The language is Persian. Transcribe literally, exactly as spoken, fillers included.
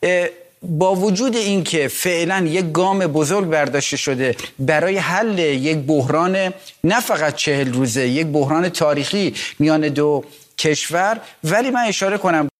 با وجود اینکه فعلا یک گام بزرگ برداشته شده برای حل یک بحران نه فقط چهل روزه، یک بحران تاریخی میان دو کشور، ولی من اشاره کنم